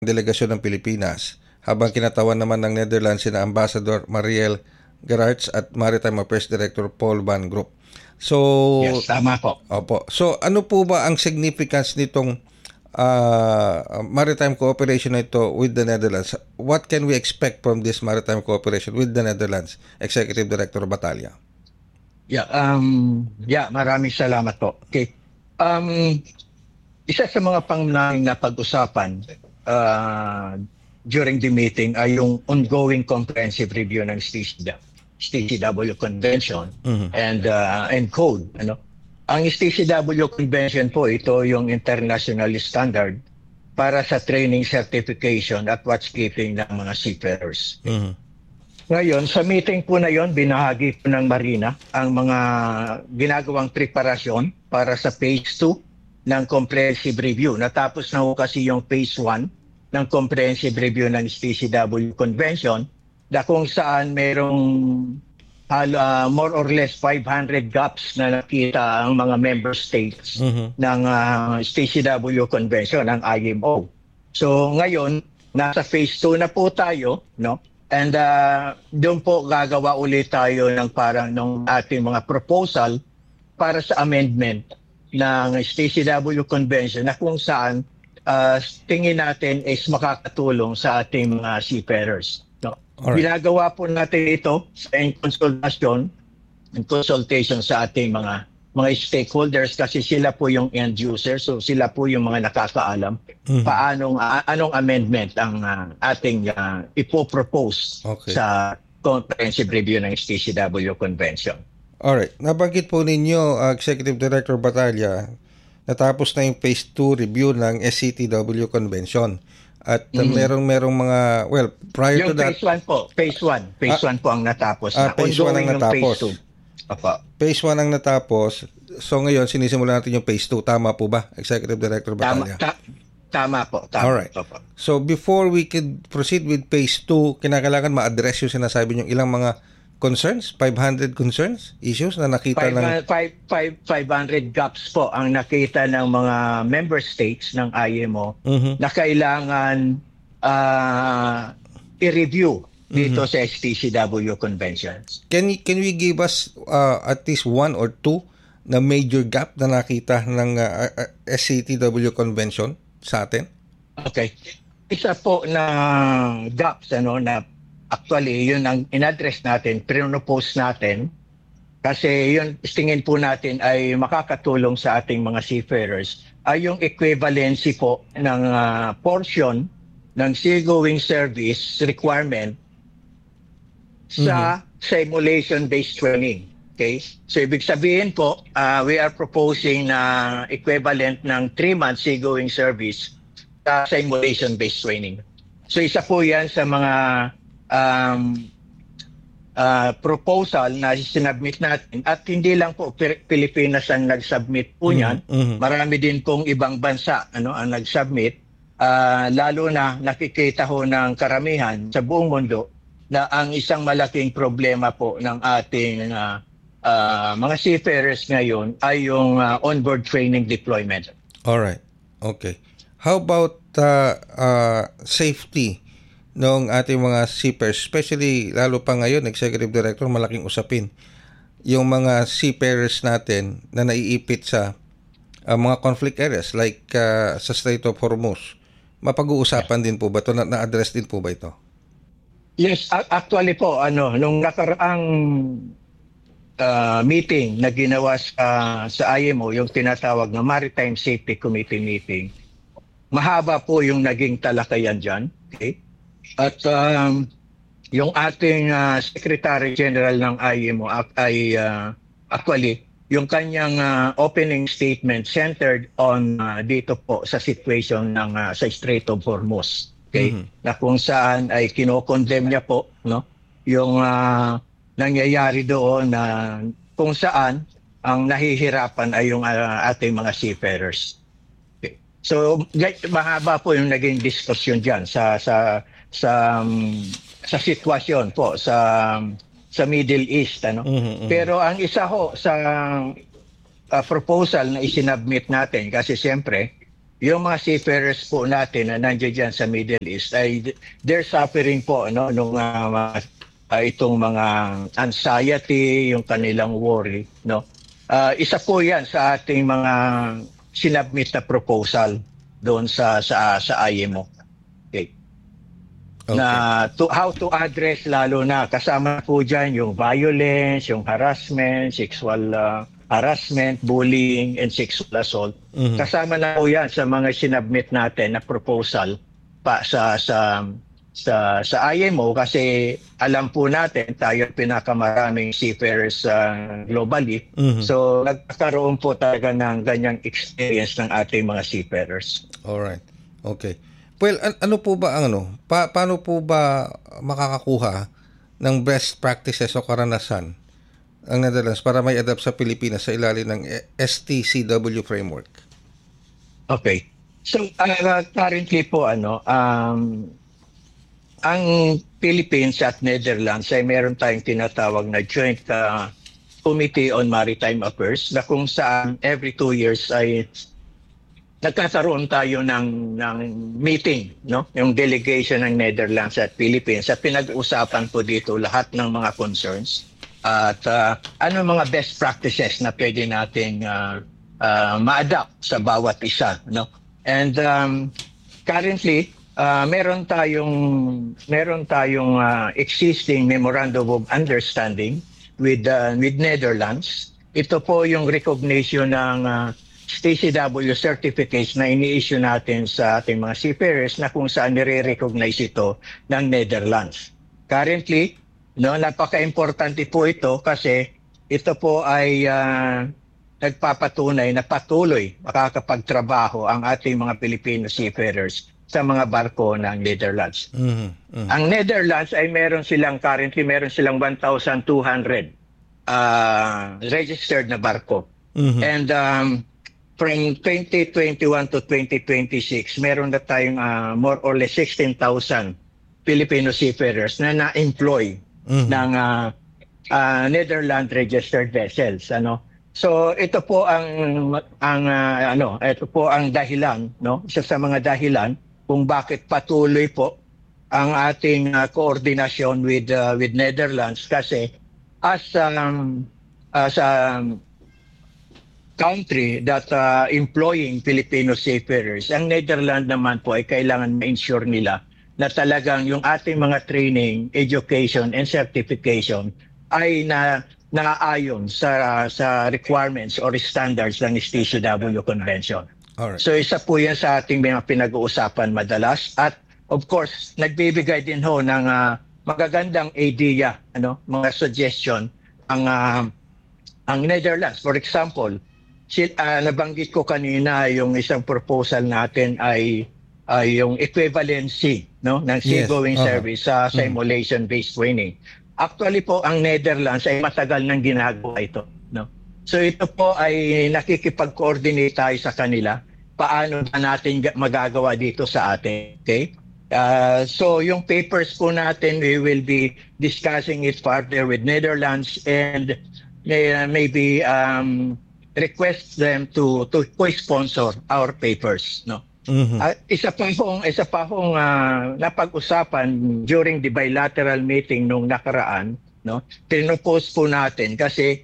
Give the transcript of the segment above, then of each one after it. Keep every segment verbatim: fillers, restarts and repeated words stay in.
delegasyon ng Pilipinas, habang kinatawan naman ng Netherlands sina Ambassador Mariel Gerards at Maritime Affairs Director Paul Van Groep. So, Yes, tama po. opo. So, ano po ba ang significance nitong uh, maritime cooperation na ito with the Netherlands? What can we expect from this maritime cooperation with the Netherlands, Executive Director Batalya? Yeah, um, yeah, maraming salamat po. Okay. Um, isa sa mga pangunahing na pag-usapan uh, during the meeting ay yung ongoing comprehensive review ng C C W Convention Mhm. and uh, and code. Ano? Ang C C W Convention po, ito yung international standard para sa training, certification at watchkeeping ng mga seafarers. Mhm. Ngayon, sa meeting po na yon, binahagi po ng Marina ang mga ginagawang preparasyon para sa phase two ng comprehensive review. Natapos na ho kasi yung phase one ng comprehensive review ng C C W Convention na kung saan merong uh, more or less five hundred gaps na nakita ang mga member states Mhm. ng uh, C C W Convention, ng I M O. So ngayon, nasa phase two na po tayo, no? And uh, doon po gagawa ulit tayo ng parang ng ating mga proposal para sa amendment ng C C W Convention na kung saan uh, tingin natin is makakatulong sa ating mga seafarers. No? Alright. Ginagawa po natin ito sa in consultation, in consultation sa ating mga mga stakeholders kasi sila po yung end user, so sila po yung mga nakakaalam Mhm. paanong a- anong amendment ang uh, ating uh, ipopropose Okay. sa comprehensive review ng C C W Convention. Alright. Nabanggit po ninyo, uh, Executive Director Batalya, natapos na yung phase two review ng S C T W Convention. At uh, Mhm. merong merong mga, well, prior to Yung that, phase one po, phase one, phase Ah, one po ang natapos ah, na. phase one ang Ongoing yung natapos. phase two. Opo. phase one ang natapos. So ngayon, sinisimulan natin yung phase two. Tama po ba, Executive Director Tama, Batalya? ta- tama po, tama. Alright. Opo. So before we could proceed with phase two, kinakailangan ma-address yung sinasabi nyo ilang mga concerns, five hundred concerns, issues na nakita Five, ng... uh, five, five, five hundred gaps po ang nakita ng mga member states ng I M O Mhm. na kailangan uh, i-review dito sa S T C W Conventions. Can y- can we give us uh, at least one or two na major gap na nakita ng uh, uh, S C T W Convention sa atin? Okay. Isa po na gaps ano na actually yun ang in-address natin, pinopose natin kasi yun tingin po natin ay makakatulong sa ating mga seafarers ay yung equivalency po ng ah, portion ng seagoing service requirement sa simulation-based training. Okay? So ibig sabihin po, ah, we are proposing na equivalent ng three months seagoing service sa simulation-based training. So isa po yan sa mga um, uh, proposal na sinubmit natin at hindi lang po Pil- Pilipinas ang nag-submit po niyan. Mhm. Marami din pong ibang bansa ano ang nag-submit. Ah, lalo na nakikita ho ng karamihan sa buong mundo na ang isang malaking problema po ng ating ah, ah, mga seafarers ngayon ay yung ah, onboard training deployment. All right. Okay. How about uh, uh, safety ng ating mga seafarers, especially lalo pa ngayon, Executive Director, malaking usapin yung mga seafarers natin na naiipit sa uh, mga conflict areas like uh, sa Strait of Hormuz. Mapag-uusapan din po ba ito? Na- Na-address din po ba ito? Yes, a- actually po, ano, nung nakaraang uh, meeting na ginawa sa, sa I M O, yung tinatawag na Maritime Safety Committee meeting, mahaba po yung naging talakayan dyan. Okay? At um, yung ating uh, Secretary General ng I M O ac- ay uh, actually, yung kanyang uh, opening statement centered on uh, dito po sa situation ng uh, sa Strait of Hormuz. Okay? Mhm. Na kung saan ay kinokondem niya po no yung uh, nangyayari doon na kung saan ang nahihirapan ay yung uh, ating mga seafarers. Okay. So gay- mahaba po yung naging discussion diyan sa sa sa um, sa sitwasyon po sa sa Middle East ano. Mhm, mhm. Pero ang isa ho sa uh, proposal na isinubmit natin kasi siyempre yung mga seafarers po natin na nandiyan dyan sa Middle East ay they're suffering po no nung uh, uh, itong mga anxiety, yung kanilang worry, no. Uh, isa po 'yan sa ating mga sinubmit na proposal doon sa sa sa I M O. Okay. Okay. Na to, how to address lalo na kasama po dyan yung violence, yung harassment, sexual uh, harassment, bullying, and sexual assault. Mhm. Kasama na po yan sa mga sinubmit natin na proposal pa sa sa sa sa I M O kasi alam po natin tayo pinakamaraming seafarers uh, globally. Mhm. So nagkakaroon po talaga ng ganyang experience ng ating mga seafarers. Alright. Okay. Well, an- ano po ba ang ano? Pa- paano po ba makakakuha ng best practices o karanasan ang Netherlands para may adapt sa Pilipinas sa ilalim ng S T C W framework? Okay. So uh, currently po ano um ang Philippines at Netherlands ay meron tayong tinatawag na Joint uh, Committee on Maritime Affairs na kung saan every two years ay nagkakaroon tayo ng ng meeting, no? Yung delegation ng Netherlands at Philippines at pinag-uusapan po dito lahat ng mga concerns at uh, ano mga best practices na pwede nating uh, uh, ma-adapt sa bawat isa, no? And um, currently uh, meron tayong meron tayong uh, existing memorandum of understanding with uh, with Netherlands. Ito po yung recognition ng uh, S T C W certificates na ini-issue natin sa ating mga seafarers na kung saan nire-recognize ito ng Netherlands. Currently, no, napaka-importante po ito kasi ito po ay uh, nagpapatunay na patuloy makakapagtrabaho ang ating mga Filipino seafarers sa mga barko ng Netherlands. Mhm. Mhm. Ang Netherlands ay meron silang currently meron silang one thousand two hundred uh, registered na barko. Mhm. And um, from twenty twenty-one to twenty twenty-six, meron na tayong uh, more or less sixteen thousand Filipino seafarers na na-employ Mhm. ng uh, uh, Netherlands registered vessels, ano. So ito po ang ang uh, ano, ito po ang dahilan, no? Isa sa mga dahilan kung bakit patuloy po ang ating uh, koordinasyon with uh, with Netherlands kasi as um, as um, country that uh, employing Filipino seafarers, ang Netherlands naman po ay kailangan ma-ensure nila na talagang yung ating mga training, education, and certification ay na naaayon sa sa requirements or standards ng S T C W Convention. Alright. So isa po yan sa ating mga pinag-uusapan madalas at of course nagbibigay din ho ng uh, magagandang idea, ano, mga suggestion ang uh, ang Netherlands. For example, si, uh, nabanggit ko kanina yung isang proposal natin ay ay yung equivalency, no, ng seagoing Yes. Uh-huh. service sa simulation-based training. Actually po ang Netherlands ay matagal nang ginagawa ito, no. So ito po ay nakikipag-coordinate tayo sa kanila. Paano ba natin magagawa dito sa atin? Okay? Uh, so yung papers po natin, we will be discussing it further with Netherlands and may, uh, maybe um, request them to to co-sponsor our papers, no. Mhm. Uh, isa pa hong isa pa hong uh, napag-usapan during the bilateral meeting nung nakaraan, no. Pinopose po natin kasi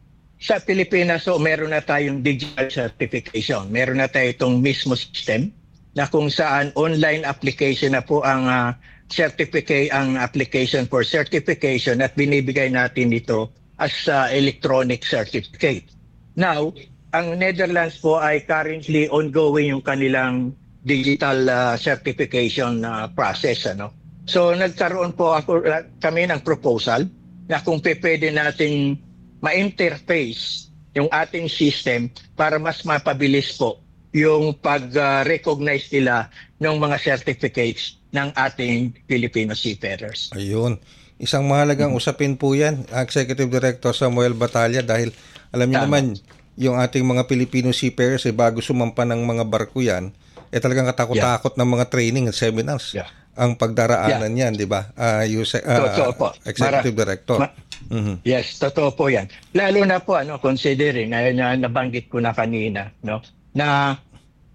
sa Pilipinas so meron na tayong digital certification. Meron na tayo itong mismo system na kung saan online application na po ang uh, certificate ang application for certification at binibigay natin ito as uh, electronic certificate. Now, ang Netherlands po ay currently ongoing yung kanilang digital uh, certification uh, process, ano. So nagkaroon po ako uh, kami ng proposal na kung pwede nating ma-interface yung ating system para mas mapabilis po yung pag-recognize uh, nila ng mga certificates ng ating Filipino seafarers. Ayun. Isang mahalagang usapin po yan, Executive Director Samuel Batalla, dahil alam niyo Tama. naman, yung ating mga Filipino seafarers, eh, bago sumampa ng mga barko yan, eh talagang katakot-takot ng mga training at seminars. Yeah. Ang pagdaraanan yan, di ba? Uh, Yuse- uh, Totoo po. Executive Mara- Director. Ma- Mhm. Yes, totoo po yan. Lalo na po, ano, considering, ngayon na nabanggit ko na kanina, no, na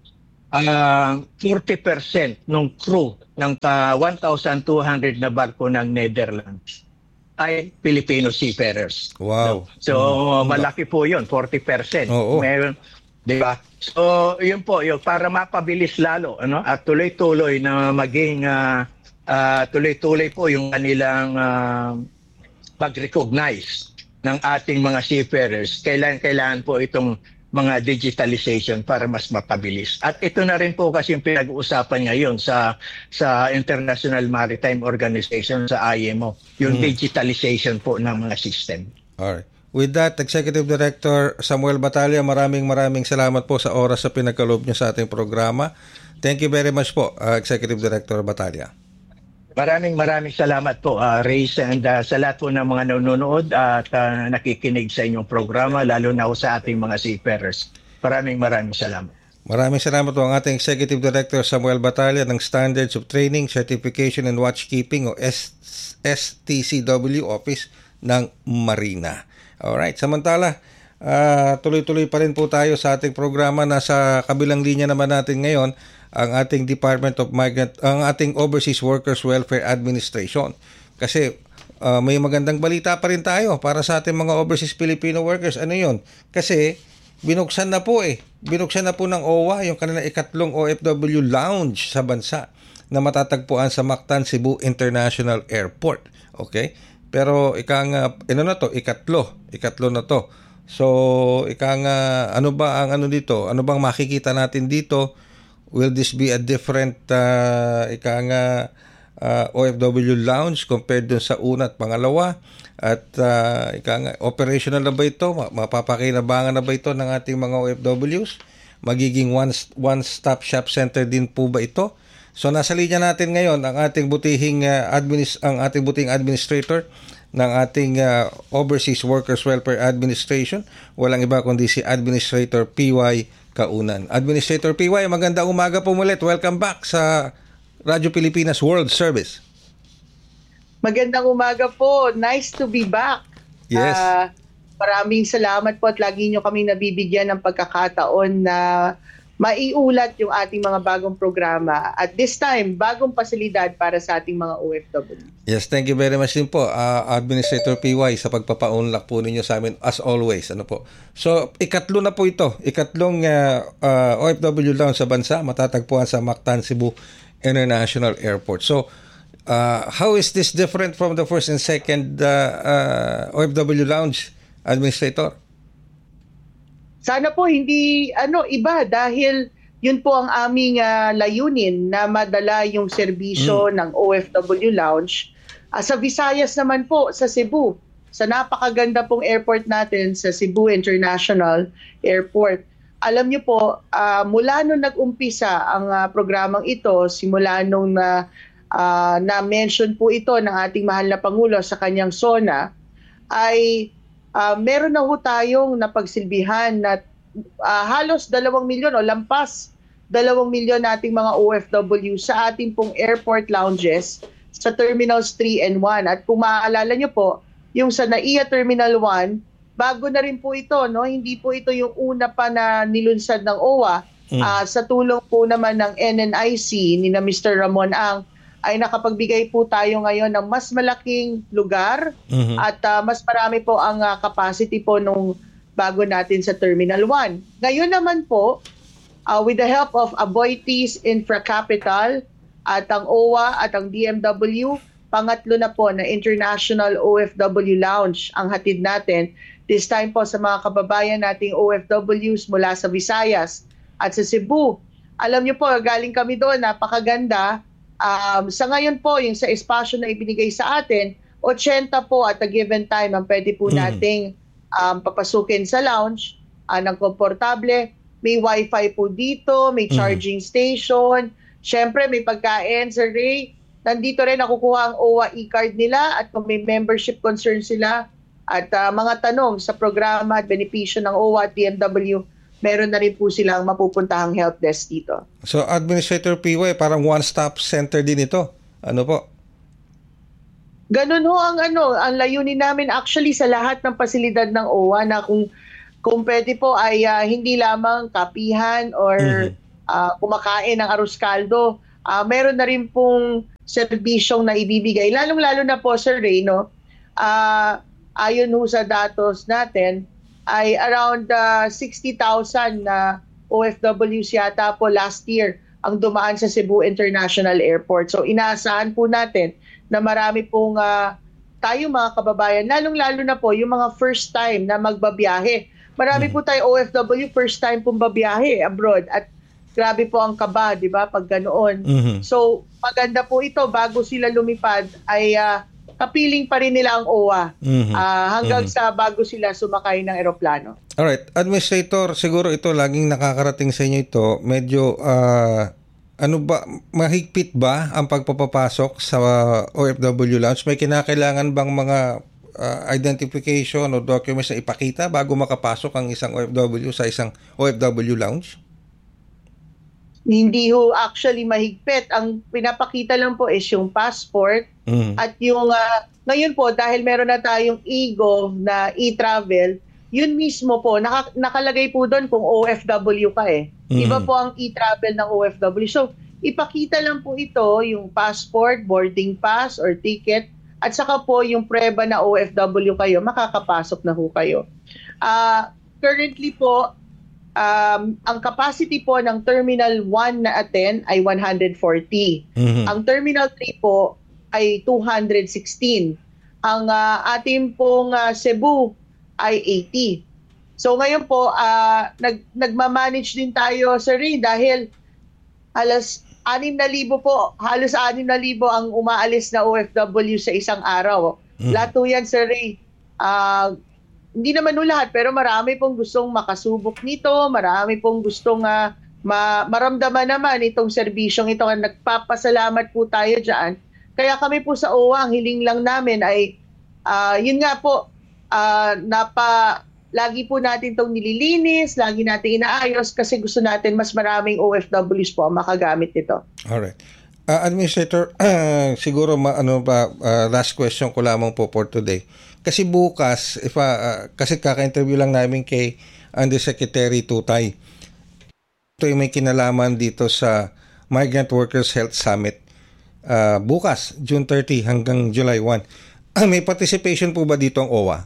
uh, forty percent ng crew ng uh, one thousand two hundred na barko ng Netherlands ay Filipino seafarers. Wow. So, Mm. malaki po yun, forty percent. Oo. Meron, di ba? So, yun po, yun, para mapabilis lalo, ano? At tuloy-tuloy na maging, uh, uh, tuloy-tuloy po yung kanilang uh, pag-recognize ng ating mga seafarers. Kailan, kailangan po itong mga digitalization para mas mapabilis. At ito na rin po kasi yung pinag-uusapan ngayon sa sa International Maritime Organization, sa I M O, yung mm. digitalization po ng mga system. Alright. With that, Executive Director Samuel Batalla, maraming maraming salamat po sa oras sa pinagkaloob niyo sa ating programa. Thank you very much po, uh, Executive Director Batalla. Maraming maraming salamat po, uh, Reyes, and uh, sa lahat po ng mga nanonood at uh, nakikinig sa inyong programa, lalo na sa ating mga seafarers. Maraming maraming salamat. Maraming salamat po ang ating Executive Director Samuel Batalla ng Standards of Training, Certification and Watchkeeping o S T C W Office ng Marina. Alright, samantala, uh, tuloy-tuloy pa rin po tayo sa ating programa. Nasa kabilang linya naman natin ngayon ang ating Department of Migrant, ang ating Overseas Workers Welfare Administration. Kasi uh, may magandang balita pa rin tayo para sa ating mga overseas Filipino workers. Ano yun? Kasi binuksan na po eh. Binuksan na po ng O W A yung kanilang ikatlong O F W lounge sa bansa na matatagpuan sa Mactan, Cebu International Airport. Okay? Pero ika nga, ano na to? Ikatlo. Ikatlo na to. So, ika nga, ano ba ang ano dito? Ano bang makikita natin dito? Will this be a different uh, ika nga uh, O F W lounge compared dun sa una at pangalawa? At uh, ika nga, operational na ba ito? Mapapakinabangan na ba ito ng ating mga O F Ws? Magiging one, one-stop shop center din po ba ito? So nasa linya natin ngayon ang ating butihing uh, administ- ang ating butihing administrator ng ating uh, Overseas Workers Welfare Administration. Walang iba kundi si Administrator P Y Kaunan. Administrator P Y, magandang umaga po mulit. Welcome back sa Radyo Pilipinas World Service. Magandang umaga po. Nice to be back. Yes. Uh, maraming salamat po at lagi nyo kami nabibigyan ng pagkakataon na maiulat yung ating mga bagong programa. At this time, bagong pasilidad para sa ating mga O F W. Yes, thank you very much din po, uh, Administrator P Y, sa pagpapaunlak po ninyo sa amin as always. Ano po? So, ikatlo na po ito. Ikatlong uh, uh, O F W lounge sa bansa, matatagpuan sa Mactan, Cebu International Airport. So, uh, how is this different from the first and second uh, uh, O F W lounge, Administrator? Sana po hindi ano iba dahil yun po ang aming uh, layunin na madala yung serbisyo mm. ng O F W lounge. Uh, sa Visayas naman po, sa Cebu, sa napakaganda pong airport natin sa Cebu International Airport. Alam niyo po, uh, mula nung nag-umpisa ang uh, programang ito, simula nung na, uh, na-mention po ito ng ating mahal na Pangulo sa kanyang SONA, ay Uh, meron na ho tayong napagsilbihan na uh, halos dalawang milyon o lampas dalawang milyon nating mga O F W sa ating pong airport lounges sa Terminals three and one. At kung maaalala nyo po, yung sa N A I A Terminal one, bago na rin po ito, no? Hindi po ito yung una pa na nilunsad ng O W A. Mm. Uh, sa tulong po naman ng N N I C ni na Mister Ramon Ang, ay nakapagbigay po tayo ngayon ng mas malaking lugar mm-hmm. at uh, mas marami po ang uh, capacity po nung bago natin sa Terminal one. Ngayon naman po, uh, with the help of Aboitiz Infracapital at ang O W A at ang D M W, pangatlo na po na International O F W Lounge ang hatid natin. This time po sa mga kababayan nating O F Ws mula sa Visayas at sa Cebu. Alam niyo po, galing kami doon, napakaganda. Um, sa ngayon po, yung sa espasyo na ibinigay sa atin, eighty po at a given time ang pwede po nating um, papasukin sa lounge uh, ng komportable. May wifi po dito, may charging mm. station. Siyempre, may pagkain. Sir Ray, nandito rin nakukuha ang O W A e-card nila at kung may membership concern sila at uh, mga tanong sa programa at benepisyo ng O W A at D M W, meron na rin po silang mapupuntahang help desk dito. So, Administrator P Y, parang one-stop center din ito. Ano po? Ganun ho ang ano, ang layunin namin actually sa lahat ng pasilidad ng O W A na kung kung pwede po ay uh, hindi lamang kapihan or mm-hmm. uh, kumakain ng arroz caldo. Uh, meron na rin pong serbisyong na ibibigay. Lalong-lalo na po, Sir Ray, no? Uh, ayon ho sa datos natin, ay around uh, sixty thousand na O F Ws yata po last year ang dumaan sa Cebu International Airport. So inaasahan po natin na marami pong uh, tayo mga kababayan, lalong-lalo na po yung mga first time na magbabiyahe. Marami po tayo O F W first time pong babiyahe abroad at grabe po ang kaba, di ba, pag ganoon. Mm-hmm. So maganda po ito bago sila lumipad ay uh, kapiling pa rin nila ang O W A mm-hmm. uh, hanggang mm-hmm. sa bago sila sumakay ng eroplano. Alright. Administrator, siguro ito laging nakakarating sa inyo ito. Medyo, uh, ano ba, mahigpit ba ang pagpapapasok sa O F W lounge? May kinakailangan bang mga uh, identification o documents na ipakita bago makapasok ang isang O F W sa isang O F W lounge? Hindi ho actually mahigpit. Ang pinapakita lang po is yung passport mm. at yung uh, ngayon po dahil meron na tayong e-gov na e-travel, yun mismo po naka, nakalagay po doon kung O F W ka eh. Mm. Iba po ang e-travel ng O F W. So ipakita lang po ito yung passport, boarding pass or ticket at saka po yung preba na O F W kayo, makakapasok na ho kayo. Uh, currently po Um, ang capacity po ng Terminal one na attend ay one hundred forty. Mm-hmm. Ang Terminal three po ay two hundred sixteen. Ang uh, ating pong uh, Cebu ay eighty. So ngayon po, uh, nag, nagmamanage din tayo, Sir Ray, dahil halos anim na libo po, halos anim na libo ang umaalis na O F W sa isang araw. Mm-hmm. Lahat po yan, Sir Ray. Uh, Hindi naman no lahat, pero marami pong gustong makasubok nito, marami pong gustong uh, ma- maramdaman naman itong serbisyong ito. Nagpapasalamat po tayo dyan. Kaya kami po sa O W A, ang hiling lang namin ay, uh, yun nga po, uh, napa, lagi po natin itong nililinis, lagi natin inaayos kasi gusto natin mas maraming O F Ws po ang makagamit nito. Alright. Uh, Administrator, uh, siguro ma- ano ba, uh, last question ko lamang po for today. Kasi bukas, if, uh, uh, kasi kaka-interview lang namin kay Undersecretary Tutay. Ito ay may kinalaman dito sa Migrant Workers Health Summit. Uh, bukas, June thirtieth hanggang July first. Uh, may participation po ba dito ang O W A?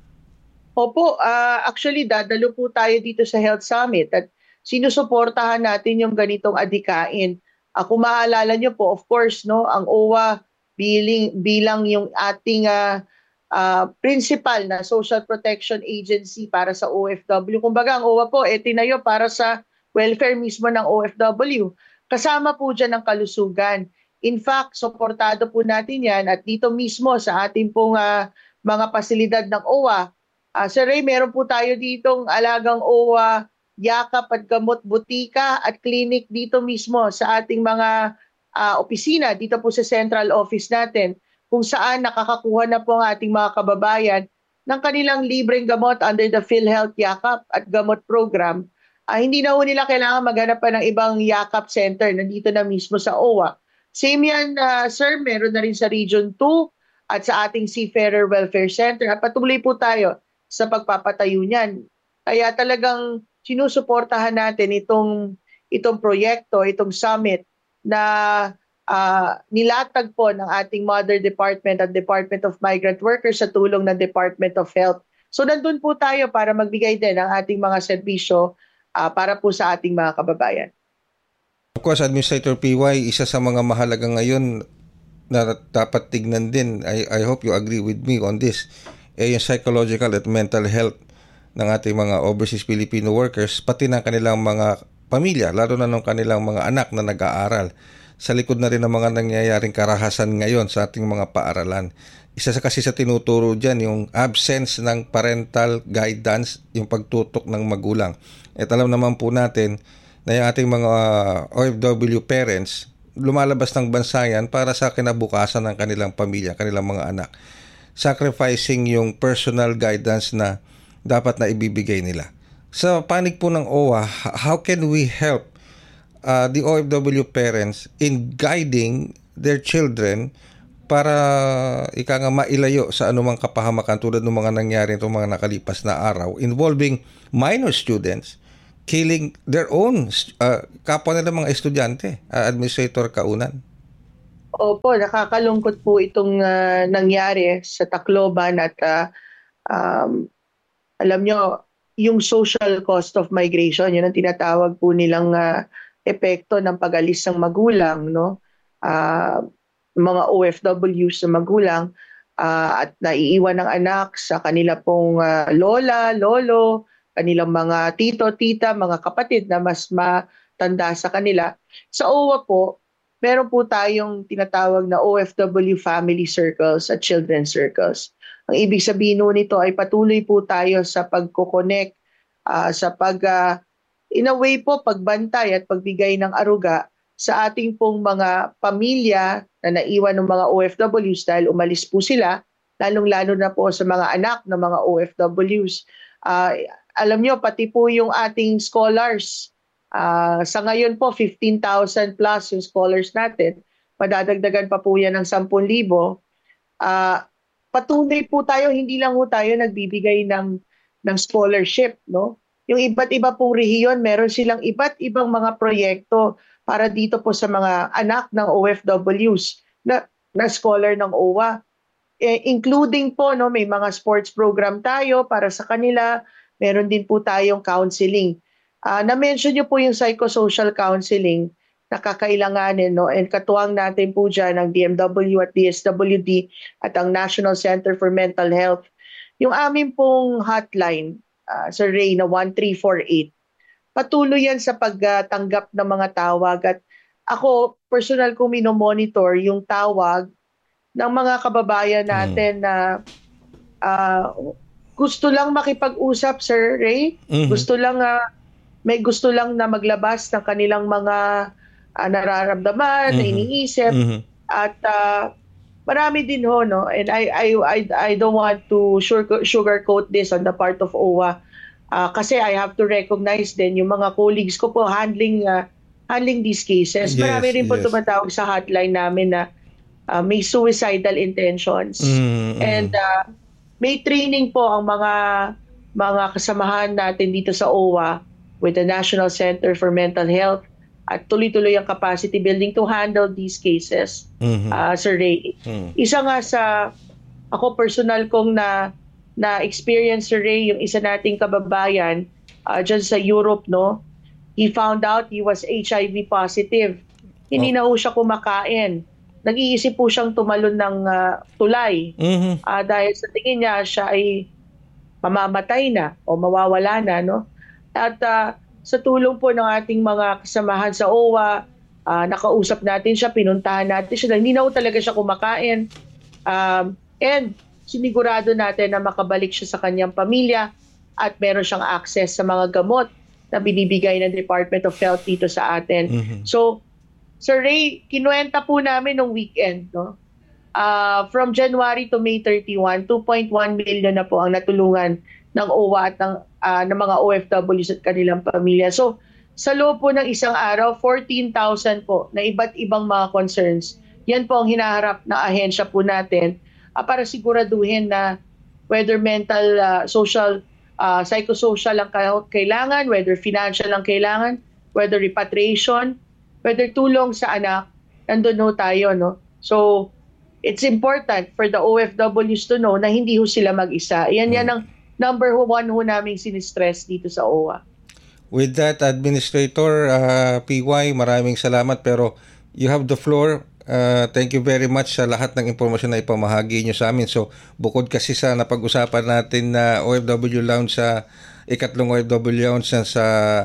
Opo, uh, actually dadalo po tayo dito sa Health Summit at sinusuportahan natin yung ganitong adhikain. Uh, kung maalala nyo po, of course, no, ang O W A bilang, bilang yung ating uh, Uh, principal na social protection agency para sa O F W. Kumbaga ang O W A po, eh, tinayo para sa welfare mismo ng O F W. Kasama po dyan ang kalusugan. In fact, suportado po natin yan at dito mismo sa ating pong uh, mga pasilidad ng O W A. Uh, Sir Ray, meron po tayo ditong alagang O W A, yakap at gamot, butika at clinic dito mismo sa ating mga uh, opisina, dito po sa central office natin, kung saan nakakakuha na po ang ating mga kababayan ng kanilang libreng gamot under the PhilHealth Yakap at Gamot Program. Uh, hindi na po nila kailangan maghanap pa ng ibang Yakap Center, nandito na mismo sa O W A. Same yan, uh, sir, meron na rin sa Region two at sa ating Seafarer Welfare Center. At patuloy po tayo sa pagpapatayo niyan. Kaya talagang sinusuportahan natin itong, itong proyekto, itong summit na Uh, nilatag po ng ating Mother Department at Department of Migrant Workers sa tulong ng Department of Health. So nandun po tayo para magbigay din ng ating mga serbisyo uh, para po sa ating mga kababayan. Of course, Administrator P Y, isa sa mga mahalaga ngayon na dapat tignan din, I, I hope you agree with me on this, eh yung psychological at mental health ng ating mga overseas Filipino workers, pati ng kanilang mga pamilya, lalo na ng kanilang mga anak na nag-aaral. Sa likod na rin ng mga nangyayaring karahasan ngayon sa ating mga paaralan. Isa sa kasi sa tinuturo dyan, yung absence ng parental guidance, yung pagtutok ng magulang. At alam naman po natin na yung ating mga O F W parents, lumalabas ng bansa yan para sa kinabukasan ng kanilang pamilya, kanilang mga anak. Sacrificing yung personal guidance na dapat na ibibigay nila. Sa panig po ng O W A, how can we help Uh, the O F W parents in guiding their children para ika nga mailayo sa anumang kapahamakan tulad ng mga nangyari itong mga nakalipas na araw involving minor students killing their own uh, kapwa nila mga estudyante, uh, Administrator Kaunan. Opo, nakakalungkot po itong uh, nangyari sa Tacloban at uh, um, alam nyo, yung social cost of migration, yun ang tinatawag po nilang uh, epekto ng pag-alis ng magulang, no? Uh, mga O F Ws na magulang uh, at naiiwan ng anak sa kanila pong uh, lola, lolo, kanilang mga tito, tita, mga kapatid na mas matanda sa kanila. Sa O W A po, meron po tayong tinatawag na O F W family circles at children circles. Ang ibig sabihin nito ay patuloy po tayo sa pagko-connect, uh, sa pag, uh, in a way po, pagbantay at pagbigay ng aruga sa ating pong mga pamilya na naiwan ng mga O F Ws dahil umalis po sila, lalong-lalo na po sa mga anak ng mga O F Ws. Uh, alam nyo, pati po yung ating scholars, Uh, sa ngayon po, fifteen thousand plus yung scholars natin. Madadagdagan pa po yan ng ten thousand. Uh, patuloy po tayo, hindi lang po tayo nagbibigay ng, ng scholarship. No? Yung iba't iba pong rehiyon, meron silang iba't ibang mga proyekto para dito po sa mga anak ng O F Ws na, na scholar ng O W A. Eh, including po, no, may mga sports program tayo para sa kanila. Meron din po tayong counseling. Uh, na-mention nyo po yung psychosocial counseling na kakailanganin, no? And katuwang natin po dyan ang D M W at D S W D at ang National Center for Mental Health. Yung amin pong hotline, uh, Sir Ray, na one three four eight, patuloy yan sa pagtanggap ng mga tawag. At ako, personal kong minomonitor yung tawag ng mga kababayan natin mm. na uh, gusto lang makipag-usap, Sir Ray. Mm-hmm. Gusto lang... Uh, may gusto lang na maglabas ng kanilang mga uh, nararamdaman, mm-hmm. na iniisip, mm-hmm. at uh, marami din ho, no? And I I I, I don't want to sugar, sugarcoat this on the part of O W A uh, kasi I have to recognize din yung mga colleagues ko po handling uh, handling these cases. Yes, marami rin po yes. tumatawag sa hotline namin na uh, may suicidal intentions. Mm-hmm. And uh, may training po ang mga mga kasamahan natin dito sa O W A with the National Center for Mental Health at tuloy-tuloy ang capacity building to handle these cases, mm-hmm. uh, Sir Ray. Mm-hmm. Isa nga sa, ako personal kong na, na-experience, Sir Ray, yung isa nating kababayan uh, dyan sa Europe, no? He found out he was H I V positive. Hindi oh. na ho siya kumakain. Nag-iisip po siyang tumalon ng uh, tulay mm-hmm. uh, dahil sa tingin niya siya ay mamamatay na o mawawala na, no? At uh, sa tulong po ng ating mga kasamahan sa O W A, uh, nakausap natin siya, pinuntahan natin siya. Hindi na talaga siya kumakain. Um, and sinigurado natin na makabalik siya sa kanyang pamilya at meron siyang access sa mga gamot na binibigay ng Department of Health dito sa atin. Mm-hmm. So, Sir Ray, kinuwenta po namin nung weekend, no? Uh, from January to May thirty-first, two point one million na po ang natulungan ng O W A at ng, uh, ng mga O F Ws at kanilang pamilya. So, sa loob po ng isang araw, fourteen thousand po na iba't ibang mga concerns. Yan po ang hinaharap na ahensya po natin uh, para siguraduhin na whether mental, uh, social, uh, psychosocial ang kailangan, whether financial ang kailangan, whether repatriation, whether tulong sa anak, nandun ho tayo, no? So, it's important for the O F Ws to know na hindi ho sila mag-isa. Yan yan ang number one ho namin sinistress dito sa O W A. With that, Administrator uh, P Y, maraming salamat pero you have the floor. Uh, thank you very much sa lahat ng impormasyon na ipamahagi nyo sa amin. So, bukod kasi sa napag-usapan natin na O F W Lounge sa ikatlong O F W Lounge sa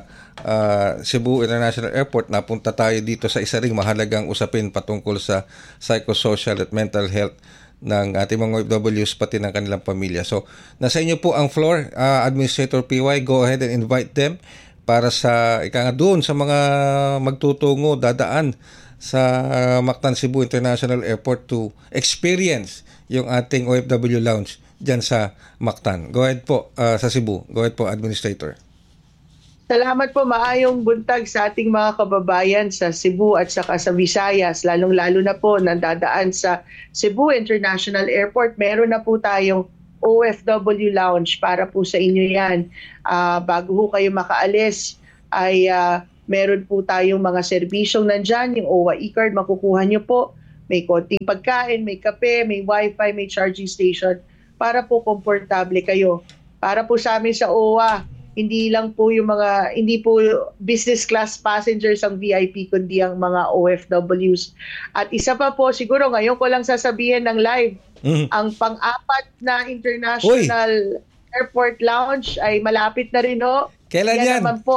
uh, Cebu International Airport, napunta tayo dito sa isa ring mahalagang usapin patungkol sa psychosocial at mental health ng ating mga O F Ws pati ng kanilang pamilya. So, nasa inyo po ang floor, uh, Administrator P Y. Go ahead and invite them para sa ika nga doon sa mga magtutungo, dadaan sa uh, Mactan Cebu International Airport to experience yung ating O F W Lounge dyan sa Mactan. Go ahead po uh, sa Cebu. Go ahead po, Administrator. Salamat po, maayong buntag sa ating mga kababayan sa Cebu at saka sa Visayas, lalong-lalo na po nandadaan sa Cebu International Airport. Meron na po tayong O F W Lounge para po sa inyo yan. Uh, bago ho kayo makaalis ay uh, meron po tayong mga serbisyong nandyan, yung O W A e-card, makukuha nyo po. May konting pagkain, may kape, may wifi, may charging station para po komportable kayo. Para po sa amin sa O W A, hindi lang po yung mga, hindi po business class passengers ang V I P, kundi ang mga O F Ws. At isa pa po, siguro ngayon ko lang sasabihin ng live, mm. ang pang-apat na international Uy. Airport lounge ay malapit na rin ho. Kailan yan? Yan naman po,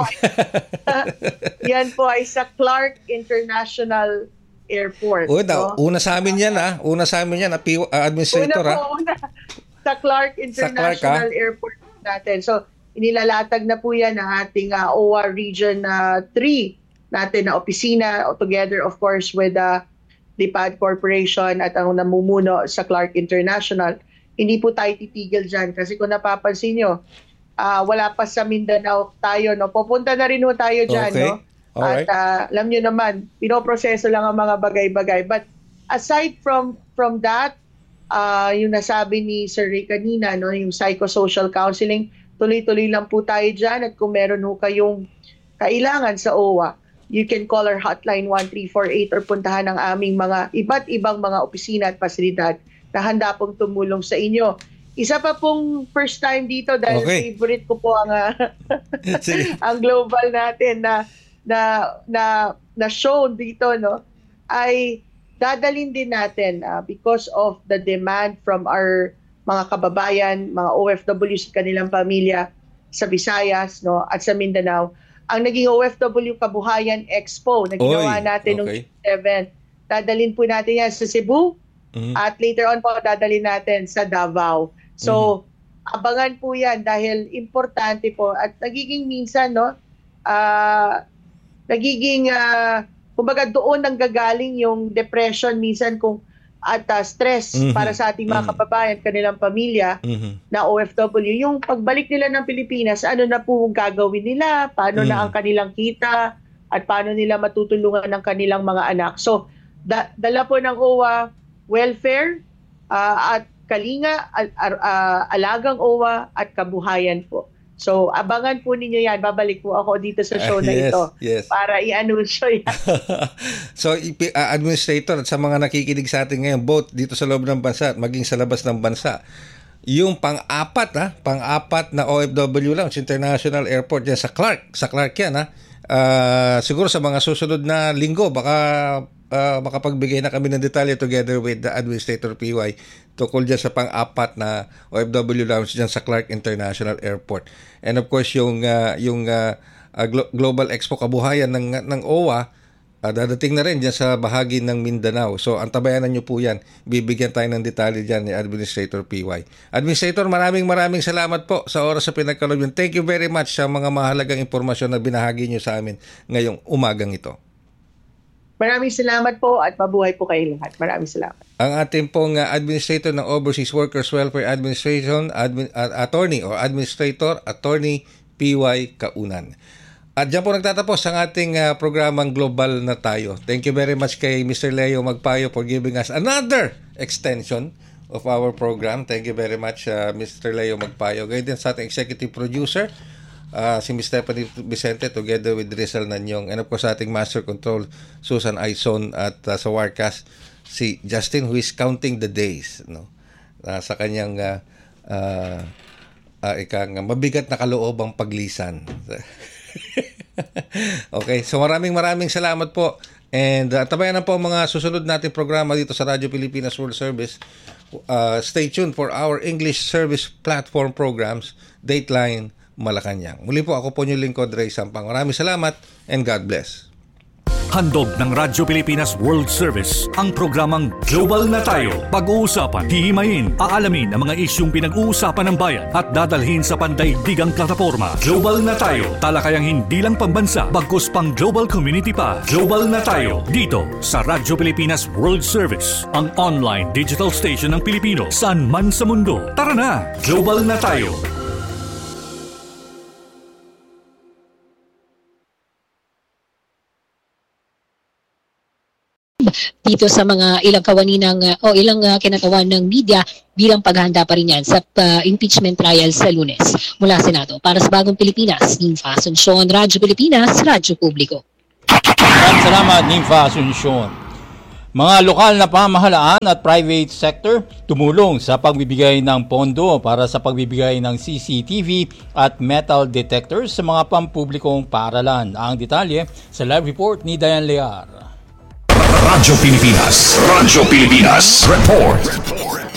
yan po ay sa Clark International Airport. Uy, no? Una sa amin yan, ah. Una sa amin yan, ah, administrator. Una po, una. Sa Clark International sa Clark, Airport natin. So, inilalatag na po yan ng ating uh, O W A Region uh, three natin na opisina, together of course with the uh, D P A D Corporation at ang namumuno sa Clark International. Hindi po tayo titigil dyan kasi kung napapansin nyo, uh, wala pa sa Mindanao tayo, no? Pupunta na rin ho tayo dyan, okay. no? Alright. At uh, alam nyo naman, pinoproseso lang ang mga bagay-bagay. But aside from from that, uh, yung nasabi ni Sir Ray kanina, no? Yung psychosocial counseling, tuloy-tuloy lang po tayo dyan. At kung meron ho kayong kailangan sa O W A, you can call our hotline one three four eight or puntahan ang aming mga iba't ibang mga opisina at pasilidad na handa pong tumulong sa inyo. Isa pa pong first time dito dahil okay. favorite ko po ang uh, ang global natin na na na na show dito, no, ay dadalhin din natin uh, because of the demand from our mga kababayan, mga O F Ws at kanilang pamilya sa Visayas, no, at sa Mindanao. Ang naging O F W Kabuhayan Expo na ginawa Oy, natin okay. noong seven. Dadalhin po natin yan sa Cebu. Mm-hmm. At later on po, dadalhin natin sa Davao. So, mm-hmm. abangan po yan dahil importante po. At nagiging minsan, no, uh, nagiging, uh, kumbaga doon nang gagaling yung depression minsan kung at uh, stress mm-hmm. para sa ating mga mm-hmm. kababayan, kanilang pamilya mm-hmm. na O F W. Yung pagbalik nila ng Pilipinas, ano na po gagawin nila, paano mm-hmm. na ang kanilang kita, at paano nila matutulungan ng kanilang mga anak. So, da- dala po ng O W A, welfare, uh, at kalinga, al- uh, alagang O W A, at kabuhayan po. So, abangan po ninyo yan. Babalik po ako dito sa show na uh, yes, ito yes. para i-anunsyo yan. So, uh, administrator at sa mga nakikinig sa atin ngayon, both dito sa loob ng bansa at maging sa labas ng bansa, yung pang-apat, ha, pang-apat na O F W Lounge, International Airport yan sa Clark. Sa Clark yan, ha. Uh, siguro sa mga susunod na linggo, baka uh, makapagbigay na kami ng detalye together with the Administrator P Y tukol dyan sa pang-apat na O F W Lounge dyan sa Clark International Airport. And of course, yung uh, yung uh, uh, Global Expo Kabuhayan ng, ng O W A, uh, dadating na rin dyan sa bahagi ng Mindanao. So, antabayanan nyo po yan. Bibigyan tayo ng detalye dyan ni Administrator P Y. Administrator, maraming maraming salamat po sa oras sa pinagkaloob yun. Thank you very much sa mga mahalagang impormasyon na binahagi nyo sa amin ngayong umagang ito. Maraming salamat po at mabuhay po kayo lahat. Maraming salamat. Ang ating pong uh, Administrator ng Overseas Workers Welfare Administration, admin, uh, Attorney or Administrator, Attorney P Y Kaunan. At dyan po nagtatapos ang ating uh, programang Global na Tayo. Thank you very much kay Mister Leo Magpayo for giving us another extension of our program. Thank you very much, uh, Mister Leo Magpayo. Gayun din sa ating Executive Producer, Uh, si Mister Stephanie Vicente together with Rizal Nanyong, and of course ating Master Control Susan Aison, at uh, sa Warcast si Justin who is counting the days, no, uh, sa kanyang uh, uh, uh, ikang mabigat na kaloobang paglisan. Okay, so maraming maraming salamat po, and uh, tabayan na po ang mga susunod nating programa dito sa Radyo Pilipinas World Service. Uh, stay tuned for our English Service Platform programs, Dateline Malacanang. Muli po, ako po yung lingkod, Ray Sampang. Maraming salamat and God bless. Handog ng Radyo Pilipinas World Service ang programang Global na Tayo. Pag-uusapan, hihimayin, aalamin ang mga isyung pinag-uusapan ng bayan at dadalhin sa pandaigdigang plataforma. Global na Tayo, talakayang hindi lang pambansa, bagkus pang global community pa. Global na Tayo, dito sa Radyo Pilipinas World Service, ang online digital station ng Pilipino saan man sa mundo. Tara na, Global na Tayo. dito sa mga ilang kawani ng uh, o ilang uh, kinatawan ng media bilang paghahanda pa rin yan sa uh, impeachment trial sa Lunes mula Senado. Para sa Bagong Pilipinas, Nympha Asuncion, Radyo Pilipinas, Radyo Publiko. Maraming salamat, Nympha Asuncion. Mga lokal na pamahalaan at private sector tumulong sa pagbibigay ng pondo para sa pagbibigay ng C C T V at metal detectors sa mga pampublikong paaralan. Ang detalye sa live report ni Diane Lear. Radyo Pilipinas, Radyo Pilipinas, report.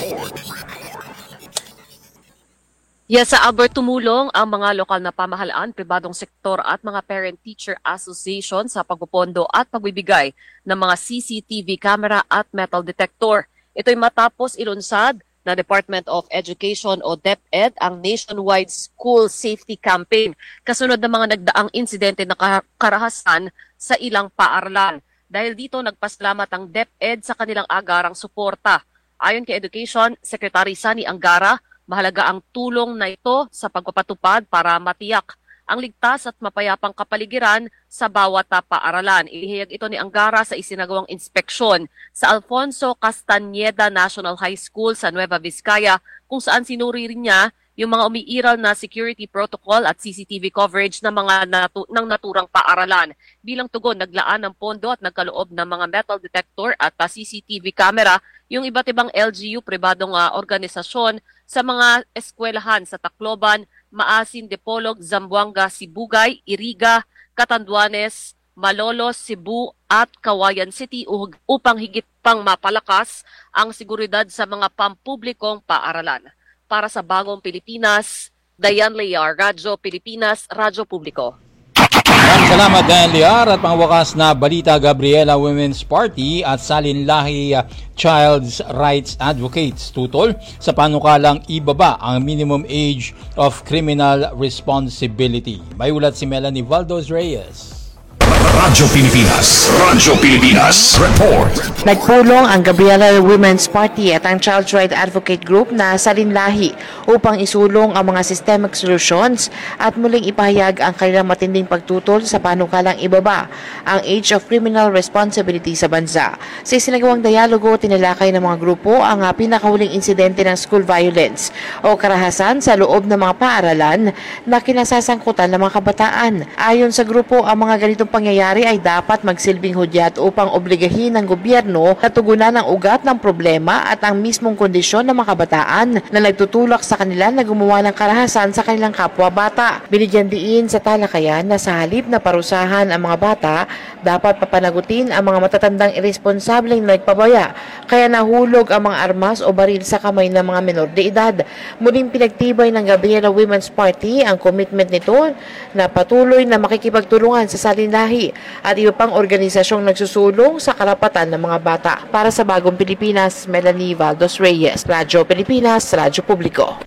Yes, sa Albert, tumulong ang mga lokal na pamahalaan, pribadong sektor at mga parent-teacher association sa pagpupondo at pagbibigay ng mga C C T V camera at metal detector. Ito'y matapos ilunsad na Department of Education o DepEd ang nationwide school safety campaign kasunod ng mga nagdaang insidente na karahasan sa ilang paaralan. Dahil dito, nagpasalamat ang DepEd sa kanilang agarang suporta. Ayon kay Education Secretary Sani Angara, mahalaga ang tulong na ito sa pagpapatupad para matiyak ang ligtas at mapayapang kapaligiran sa bawat paaralan. Ihayag ito ni Angara sa isinagawang inspeksyon sa Alfonso Castañeda National High School sa Nueva Vizcaya, kung saan sinuri rin niya yung mga umiiral na security protocol at C C T V coverage ng mga natu- ng naturang paaralan. Bilang tugon, naglaan ng pondo at nagkaloob ng mga metal detector at uh, C C T V camera yung iba't ibang L G U, pribadong uh, organisasyon sa mga eskwelahan sa Tacloban, Maasin, Dipolog, Zamboanga, Sibugay, Iriga, Catanduanes, Malolos, Cebu at Kawayan City upang higit pang mapalakas ang seguridad sa mga pampublikong paaralan. Para sa Bagong Pilipinas, Diane Lear, Radyo Pilipinas, Radyo Publiko. Maraming salamat, Diane Lear. At pangwakas na balita, Gabriela Women's Party at Salinlahi uh, Child's Rights Advocates tutol sa panukalang ibaba ang minimum age of criminal responsibility. May ulat si Melanie Valdos Reyes. Radyo Pilipinas, Radyo Pilipinas, report. Nagpulong ang Gabriela Women's Party at ang Child's Rights Advocate Group na Salinlahi upang isulong ang mga systemic solutions at muling ipahayag ang kanilang matinding pagtutol sa panukalang ibaba ang age of criminal responsibility sa bansa. Sa isinagawang dialogo, tinalakay ng mga grupo ang pinakahuling insidente ng school violence o karahasan sa loob ng mga paaralan na kinasasangkutan ng mga kabataan. Ayon sa grupo, ang mga ganitong pangyayari ay dapat magsilbing hudyat upang obligahin ng gobyerno na tugunan ang ugat ng problema at ang mismong kondisyon ng mga kabataan na nagtutulak sa kanila na gumawa ng karahasan sa kanilang kapwa-bata. Binigyan diin sa talakayan na sa halip na parusahan ang mga bata, dapat papanagutin ang mga matatandang irresponsableng nagpabaya, kaya nahulog ang mga armas o baril sa kamay ng mga menor de edad. Muling pinagtibay ng Gabriela Women's Party ang commitment nito na patuloy na makikipagtulungan sa Salinlahi at iba pang organisasyong nagsusulong sa karapatan ng mga bata. Para sa Bagong Pilipinas, Melanie Valdos Reyes, Radyo Pilipinas, Radyo Publiko.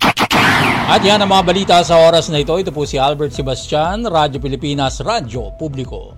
At yan ang mga balita sa oras na ito. Ito po si Albert Sebastian, Radyo Pilipinas, Radyo Publiko.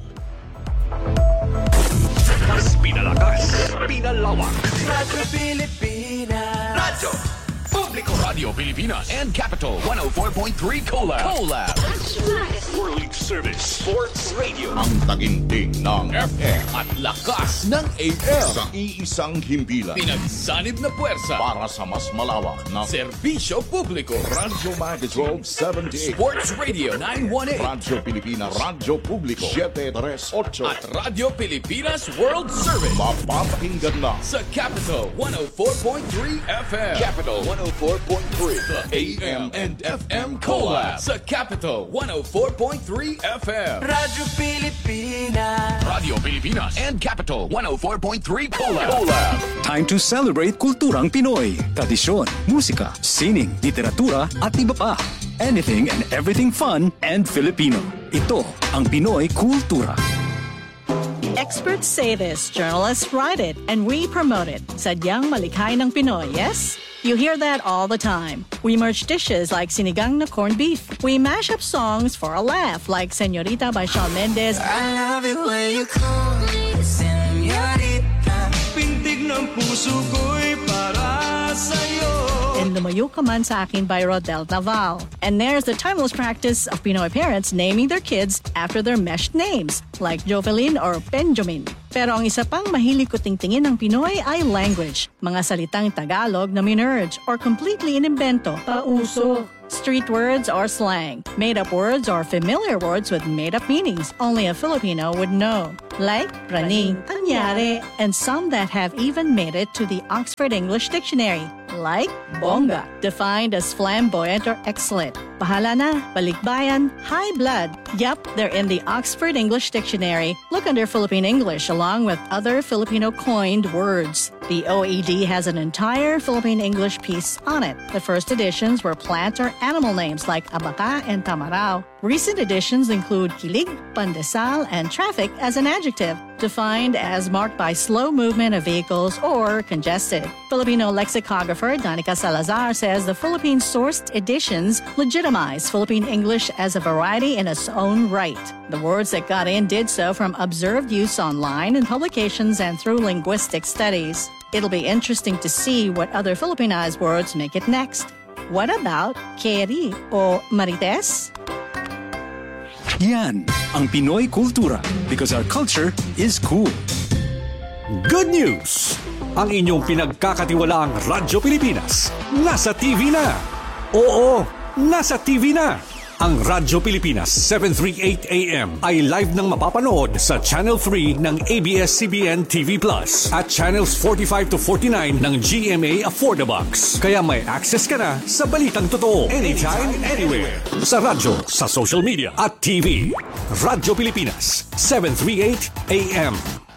Mas pinalakas, pinalawak. Radyo Pilipinas, Radyo Publiko, Radio Pilipinas and Capital one oh four point three Collab. Collab. World Service Sports Radio. Ang taginting ng F M at lakas ng A M. Sa iisang himpilan. Pinagsanib na puwersa para sa mas malawak na serbisyo publiko. Radyo Magazine twelve seventy-eight. Sports Radio nine eighteen. Radyo Pilipinas, Radyo Publiko seven thirty-eight. At Radyo Pilipinas World Service. Mapapakinggan na sa Capital one oh four point three F M. Capital one oh four point three. The A M and F M Collab sa Capital one oh four point three F M. Radyo Pilipinas. Radio Pilipinas and Capital one oh four point three Collab. Collab. Time to celebrate kulturang Pinoy. Tradisyon, musika, sining, literatura at iba pa. Anything and everything fun and Filipino. Ito ang Pinoy Kultura. Experts say this, journalists write it, and we promote it. Sadyang malikhay ng Pinoy, yes? You hear that all the time. We merge dishes like sinigang na corned beef. We mash up songs for a laugh like Señorita by Shawn Mendes. I love it when you call me Señorita. Pintig ng puso ko'y para sa'yo. And Lumayo Ka Man Sa Akin by Rodel Naval. And there's the timeless practice of Pinoy parents naming their kids after their meshed names, like Jovelyn or Benjamin. Pero ang isa pang mahilig ko tingtingin ng Pinoy ay language. Mga salitang Tagalog na minerge or completely inimbento. Pauso. Street words or slang. Made-up words or familiar words with made-up meanings only a Filipino would know. Like praning, anyari, and some that have even made it to the Oxford English Dictionary. Like bongga, defined as flamboyant or excellent. Bahala na, balikbayan, high blood. Yup, they're in the Oxford English Dictionary. Look under Philippine English along with other Filipino coined words. The O E D has an entire Philippine English piece on it. The first editions were plant or animal names like abaca and tamarao. Recent editions include kilig, pandesal, and traffic as an adjective, defined as marked by slow movement of vehicles or congested. Filipino lexicographer Danica Salazar says the Philippine-sourced editions legitimize Philippine English as a variety in its own right. The words that got in did so from observed use online in publications and through linguistic studies. It'll be interesting to see what other Filipinized words make it next. What about Keri o Marites? Yan ang Pinoy kultura because our culture is cool. Good news! Ang inyong pinagkakatiwalaang Radyo Pilipinas nasa T V na. Oo, nasa T V na. Ang Radyo Pilipinas seven thirty-eight A M ay live nang mapapanood sa Channel three ng A B S C B N T V Plus at Channels forty-five to forty-nine ng G M A Affordabox. Kaya may access ka na sa balitang totoo anytime, anywhere. Sa radyo, sa social media at T V. Radyo Pilipinas seven thirty-eight A M.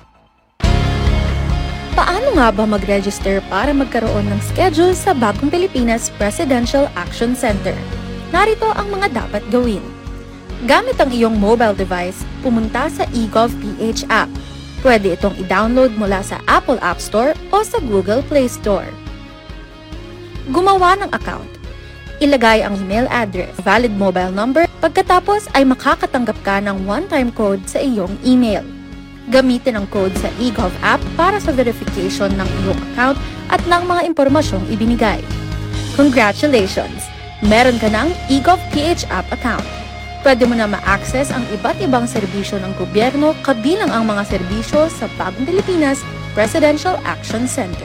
Paano nga ba mag-register para magkaroon ng schedule sa Bagong Pilipinas Presidential Action Center? Narito ang mga dapat gawin. Gamit ang iyong mobile device, pumunta sa eGovPH app. Pwede itong i-download mula sa Apple App Store o sa Google Play Store. Gumawa ng account. Ilagay ang email address, valid mobile number, pagkatapos ay makakatanggap ka ng one-time code sa iyong email. Gamitin ang code sa eGov app para sa verification ng iyong account at ng mga impormasyong ibinigay. Congratulations! Meron ka ng eGovPH app account. Pwede mo na ma-access ang iba't ibang serbisyo ng gobyerno kabilang ang mga serbisyo sa Bagong Pilipinas Presidential Action Center.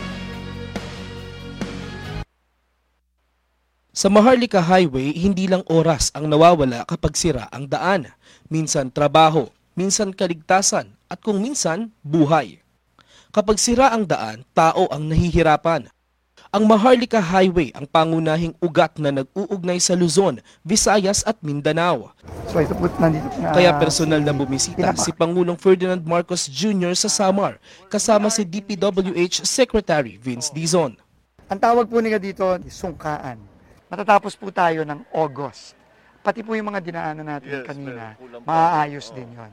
Sa Maharlika Highway, hindi lang oras ang nawawala kapag sira ang daan. Minsan trabaho, minsan kaligtasan, at kung minsan, buhay. Kapag sira ang daan, tao ang nahihirapan. Ang Maharlika Highway ang pangunahing ugat na nag-uugnay sa Luzon, Visayas at Mindanao. So ito po nandito na, Kaya personal na bumisita si Pangulong Ferdinand Marcos Junior sa Samar, kasama si D P W H Secretary Vince Dizon. Ang tawag po nila dito, sungkaan. Matatapos po tayo ng August. Pati po yung mga dinaanan natin kanina, maaayos din yon.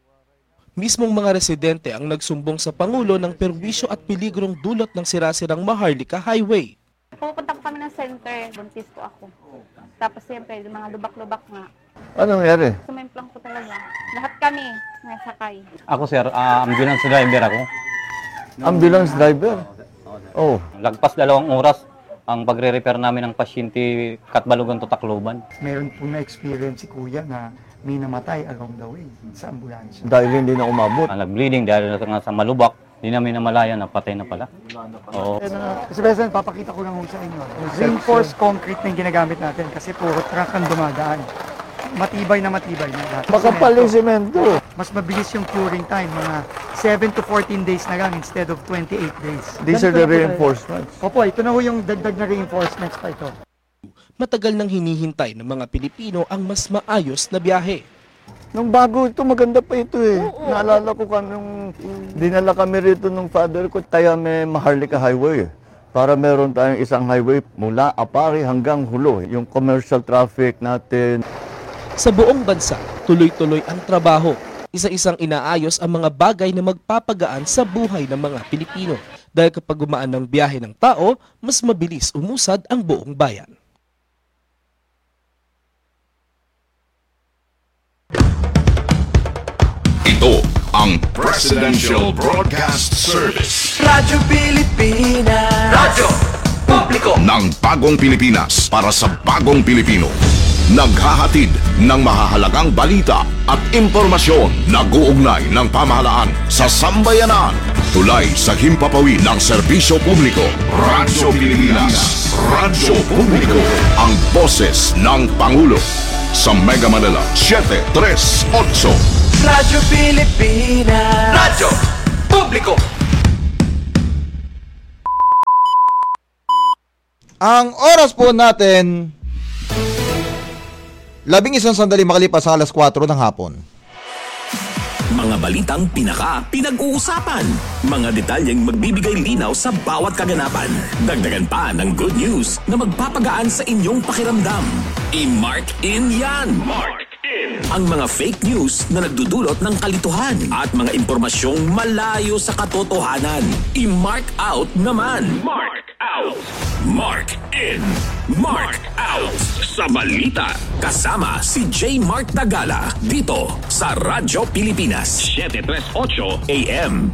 Mismong mga residente ang nagsumbong sa Pangulo ng perwisyo at peligrong dulot ng sirasirang Maharlika Highway. Pupunta po kami ng center, buntis po ako. Tapos siyempre, mga lubak-lubak nga. Anong nangyari? Sumemplang po talaga. Lahat kami nasakay. Ako sir, uh, ambulance driver ako. Ambulance driver? Oh. Lagpas dalawang oras ang pagre-repair namin ng pasyente Katbalogan to Tacloban. Meron po na-experience si Kuya na may namatay along the way sa ambulansya. Dahil hindi na umabot. Uh, nag-bleeding dahil nga sa malubak, hindi namin namalaya na patay na pala. Oo. Kasi President, papakita ko lang sa inyo. Reinforced concrete na yung ginagamit natin kasi puro truck ang dumadaan. Matibay na matibay na lahat. Makapal yung semento. Mas mabilis yung curing time, mga seven to fourteen days na lang instead of twenty-eight days. These are the reinforcements. Opo, ito na ho yung dagdag na reinforcements pa ito. Matagal nang hinihintay ng mga Pilipino ang mas maayos na biyahe. Nung bago ito, maganda pa ito eh. Oo, naalala ko ka nung dinala kami rito ng father ko, tayo may Maharlika Highway. Para meron tayong isang highway mula Apari hanggang Hulo, yung commercial traffic natin. Sa buong bansa, tuloy-tuloy ang trabaho. Isa-isang inaayos ang mga bagay na magpapagaan sa buhay ng mga Pilipino. Dahil kapag gumaan ng biyahe ng tao, mas mabilis umusad ang buong bayan. Ito ang Presidential Broadcast Service. Radyo Pilipinas. Radyo Publiko ng Bagong Pilipinas para sa Bagong Pilipino. naghahatid ng mahahalagang balita at impormasyon na guugnay ng pamahalaan sa sambayanan. Tulay sa himpapawid ng serbisyo publiko. Radyo Pilipinas. Radyo Publiko. Ang boses ng Pangulo. Sa Mega Manila, seven three eight. Radyo Pilipinas. Radyo Publiko. Ang oras po natin, labing isang sandali makalipas sa alas kwatro ng hapon. Mga balitang pinaka pinag-uusapan. Mga detalyeng magbibigay linaw sa bawat kaganapan. Dagdagan pa ng good news na magpapagaan sa inyong pakiramdam. I-mark in yan. Mark in. Ang mga fake news na nagdudulot ng kalituhan at mga impormasyong malayo sa katotohanan. I-mark out naman. Mark out. Mark in. Mark out. Sa balita, kasama si J. Mark Tagala dito sa Radyo Pilipinas seven three eight A M.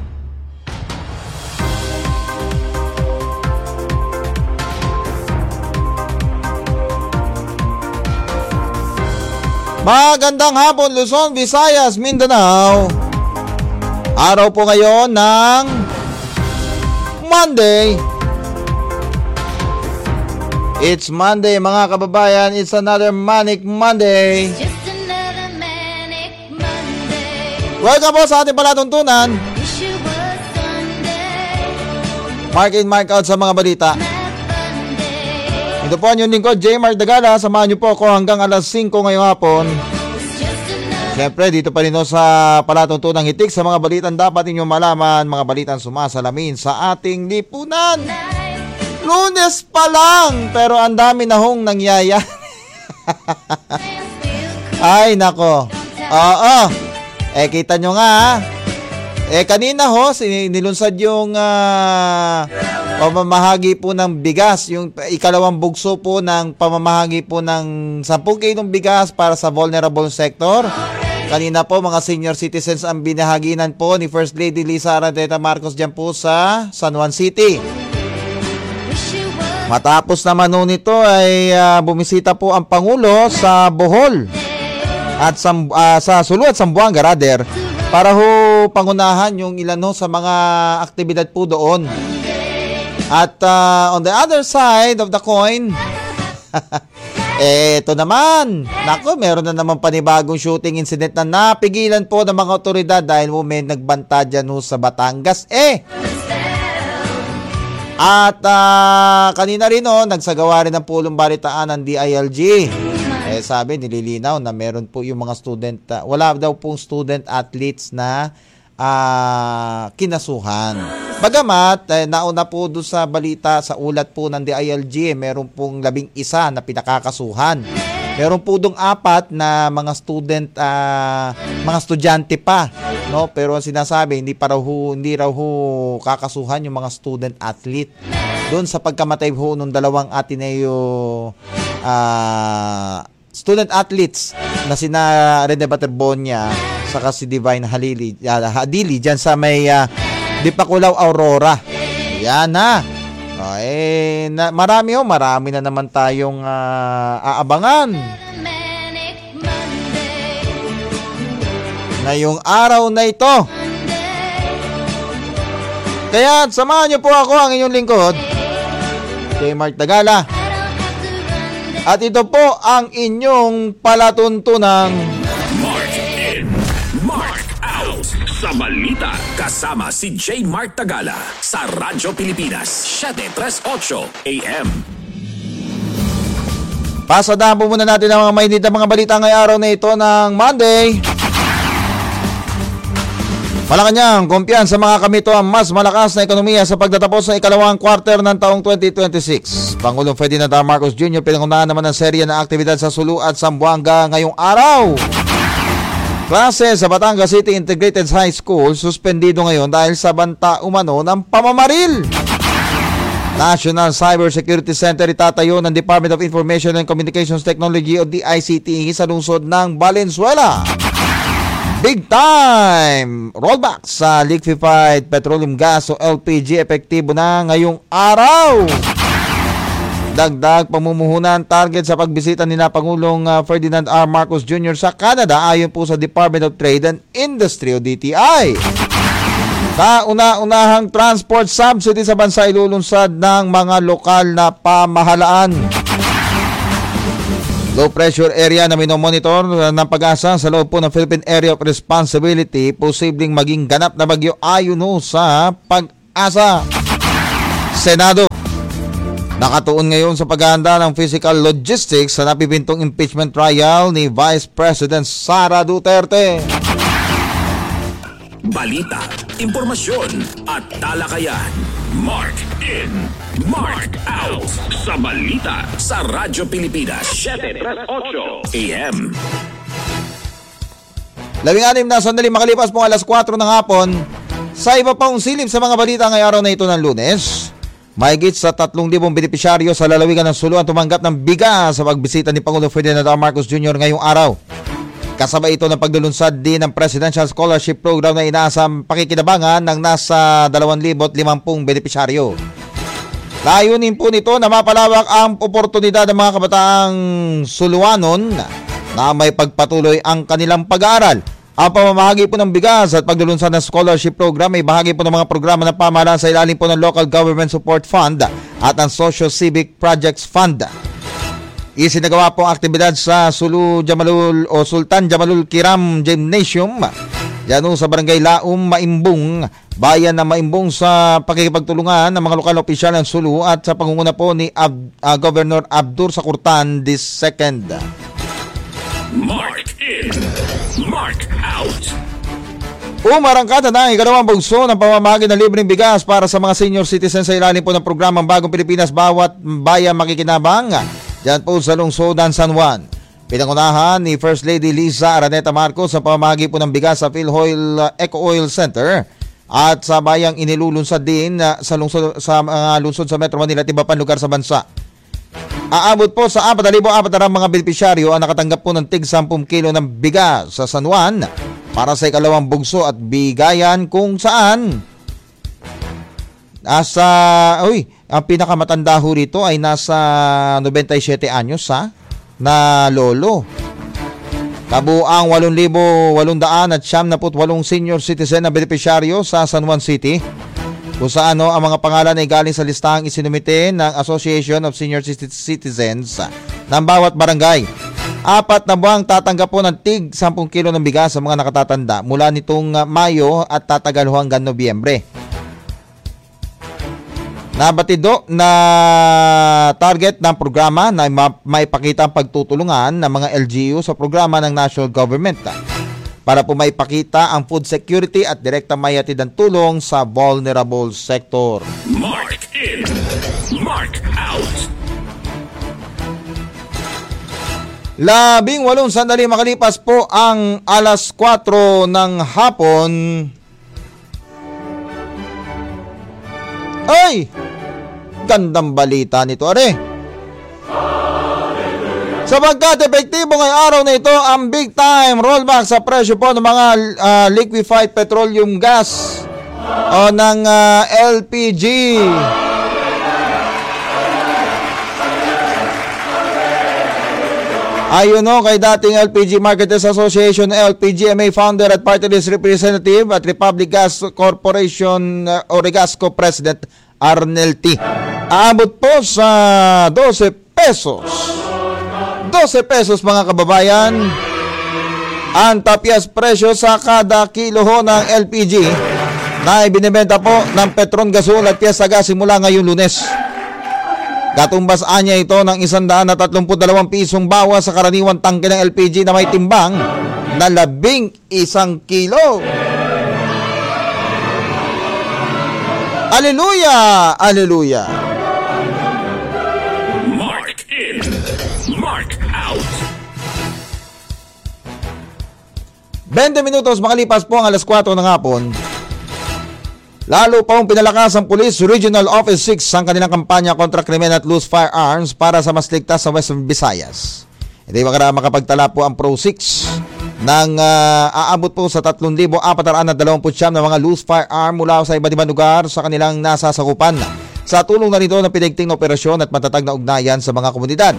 Magandang hapon Luzon, Visayas, Mindanao. Araw po ngayon ng Monday. It's Monday mga kababayan, it's another Manic Monday. Welcome po sa ating palatuntunan. Mark in, mark out sa mga balita. Ito po ang yung lingkod, J. Mark Tagala. Samahan niyo po ako hanggang alas singko ngayong hapon. Siyempre, dito pa rin sa palatuntunang hitik sa mga balitang dapat inyong malaman, mga balitang sumasalamin sa ating lipunan. Lunes pa lang, pero ang dami na hong nangyaya. Ay, nako. Oo. Eh, kita nyo nga, eh, kanina ho, nilunsad yung uh, pamamahagi po ng bigas, yung ikalawang bugso po ng pamamahagi po ng sampung kilong bigas para sa vulnerable sector. Kanina po, mga senior citizens ang binahaginan po ni First Lady Lisa Araneta Marcos dyan po sa San Juan City. Matapos naman nun ito ay uh, bumisita po ang Pangulo sa Bohol at sa, uh, sa Sulu at Zamboanga rather, para ho pangunahan yung ilan ho sa mga aktibidad po doon. At uh, on the other side of the coin, eto naman, nako, meron na naman panibagong shooting incident na napigilan po ng mga otoridad dahil mo may nagbanta dyan ho sa Batangas. Eh, At uh, kanina rin oh, nagsagawa rin ng pulong balitaan ng D I L G. Eh sabi, nililinaw na meron po yung mga student, uh, wala daw pong student athletes na uh, kinasuhan. Bagamat, eh, nauna po doon sa balita, sa ulat po ng D I L G, eh, meron pong labing isa na pinakakasuhan. Meron po dong apat na mga student, uh, mga estudyante pa, no? Pero ang sinasabi, hindi pa raw ho, hindi raw ho kakasuhan yung mga student athlete doon sa pagkamatay ho nung dalawang Ateneo uh, student athletes na sina Rene Baterbonia saka si Divine Halili, uh, Hadili dyan sa may uh, Dipakulaw Aurora. Yan na. Oh, eh, na, marami ho, marami na naman tayong uh, aabangan ngayong araw na ito. Kaya samahan niyo po ako, ang inyong lingkod, J. Mark Tagala. At ito po ang inyong palatuntunang Mark in, Mark out. Sa balita, kasama si J. Mark Tagala sa Radyo Pilipinas seven three eight A M. Pasadahan po muna natin ang mga mainit na mga balita ngayong araw na ito ng Monday. Malacanang, kumpiyansa mga kamito ang mas malakas na ekonomiya sa pagtatapos ng ikalawang quarter ng taong twenty twenty-six. Pangulong Ferdinand R. Marcos Junior pinangunahan naman ng serye ng aktibidad sa Sulu at Zamboanga ngayong araw. Klase sa Batangas City Integrated High School suspendido ngayon dahil sa banta umano ng pamamaril. National Cybersecurity Center itatayo ng Department of Information and Communications Technology o D I C T sa lungsod ng Valenzuela. Big time rollback sa liquefied petroleum gas o L P G epektibo na ngayong araw. Dagdag pamumuhunan target sa pagbisita ni na Pangulong uh, Ferdinand R. Marcos Junior sa Canada ayon po sa Department of Trade and Industry o D T I. Kauna-unahang transport subsidy sa bansa ilulunsad ng mga lokal na pamahalaan. Low pressure area na minomonitor ng pag-asa sa loob po ng Philippine Area of Responsibility, posibleng maging ganap na bagyo ayon sa pag-asa. Senado nakatuon ngayon sa paghahanda ng physical logistics sa napipintong impeachment trial ni Vice President Sara Duterte. Balita, impormasyon at talakayan. Mark in, Mark out sa balita sa Radyo Pilipinas seven eight A M. Labing anim na sandali makalipas po alas kwatro ng hapon. Sa iba pang silip sa mga balita ngayong araw na ito ng Lunes, mahigit sa tatlong libong benepisyaryo sa lalawigan ng Sulu ang tumanggap ng bigas sa pagbisita ni Pangulong Ferdinand R. Marcos Junior ngayong araw. Kasabay ito ng paglulunsad din ng Presidential Scholarship Program na inaasang pakikinabangan ng nasa dalawang libo't limampung benepisyaryo. Layunin po nito na mapalawak ang oportunidad ng mga kabataang Suluanon na may pagpatuloy ang kanilang pag-aaral. Ang pamamahagi po ng bigas at paglulunsad ng scholarship program ay bahagi po ng mga programa ng pamahalaan sa ilalim po ng Local Government Support Fund at ang Socio-Civic Projects Fund. Isinagawa po ang aktibidad sa Sulu Jamalul o Sultan Jamalul Kiram Gymnasium yan sa Barangay Laum, Maimbong, bayan ng Maimbong sa pakikipagtulungan ng mga lokal na opisyal ng Sulu at sa pangunguna po ni Ab- uh, Governor Abdur Sakurtan the second. Mark in, Mark out. Umarangkada na ang ikalawang bugso ng pamamahagi ng libreng bigas para sa mga senior citizens sa ilalim po ng programang Bagong Pilipinas Bawat Bayan Makikinabang diyan po sa lungsod ng San Juan. Pinangunahan ni First Lady Liza Araneta Marcos sa pamamahagi po ng bigas sa PhilOil uh, Eco Oil Center at sa bayang inilulunsad din uh, sa lungsod sa mga uh, lungsod sa Metro Manila at iba pang lugar sa bansa. Aabot po sa apat na libo apat na mga benepisyaryo ang nakatanggap po ng tig sampung kilo ng bigas sa San Juan para sa ikalawang bugso at bigayan kung saan nasa, uy, ang pinakamatanda ho rito ay nasa ninety-seven anyos ha, na lolo. Kabuang eight thousand eight hundred seventy-eight senior citizen na benepisyaryo sa San Juan City, kung saan no, ang mga pangalan ay galing sa listahang isinumite ng Association of Senior Citizens ng bawat barangay. Apat na buwang tatanggap po ng tig sampung kilo ng bigas sa mga nakatatanda mula nitong Mayo at tatagal hanggang Nobyembre. Nabatido na target ng programa na maipakita ang pagtutulungan ng mga L G U sa programa ng national government para po maipakita ang food security at direktang mayatid ang tulong sa vulnerable sector. Mark in, Mark out. Labing walong sandali makalipas po ang alas kwatro ng hapon. Ay! Gandang balita nito, are. Sapagkat epektibo ngayong araw na ito ang big time rollback sa presyo po ng mga uh, liquefied petroleum gas o ng uh, L P G. Ayon no, kay dating L P G Marketers Association, L P G M A founder at party list representative at Republic Gas Corporation uh, o Regasco President Arnel T. Aabot po sa twelve pesos. twelve pesos mga kababayan. Ang tapyas presyo sa kada kilo ho ng L P G na ibinebenta po ng Petron Gasol at Piesta Gas simula ngayong Lunes. Katumbas anya ito ng isang daan at tatlumput dalawang pisong bawas sa karaniwang tangke ng L P G na may timbang na labing isang kilo. Aleluya! Aleluya! Mark in, Mark out. twenty minutos makalipas po ang alas kwatro ng hapon. Lalo pa ang pinalakas ang Police Regional Office six ang kanilang kampanya kontra krimen at loose firearms para sa mas ligtas sa Western Visayas. Hindi ba makapagtala po ang Pro six ng uh, aabot po sa tatlong libo apat na dalawamput siyam na mga loose firearm mula sa iba't ibang lugar sa kanilang nasasakupan. sa tulong na rito ng pinigting na operasyon at matatag na ugnayan sa mga komunidad.